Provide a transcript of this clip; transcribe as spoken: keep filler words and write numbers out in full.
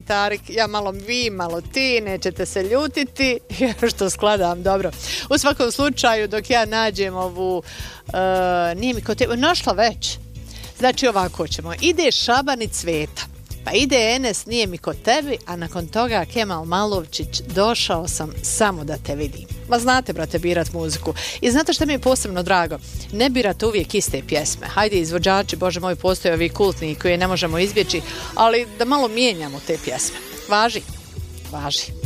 Tarik, ja malo vi, malo ti, nećete se ljutiti, što skladam, dobro. U svakom slučaju, dok ja nađem ovu, uh, nije mi kod tebe, našla već. Znači ovako ćemo, ide Šaban i Cveta, pa ide Enes, nije mi kod tebi, a nakon toga Kemal Malovčić, došao sam samo da te vidim. Ma znate, brate, birat muziku. I znate što mi je posebno drago? Ne birate uvijek iste pjesme. Hajde, izvođači, Bože moj, postoje ovi kultni koje ne možemo izbjeći, ali da malo mijenjamo te pjesme. Važi? Važi.